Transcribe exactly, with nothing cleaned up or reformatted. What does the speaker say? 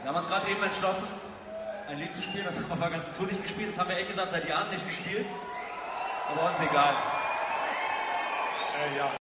Wir haben uns gerade eben entschlossen, ein Lied zu spielen, das haben wir beim ganzen Tour nicht gespielt, das haben wir ehrlich gesagt seit Jahren nicht gespielt, aber uns egal. Äh, ja.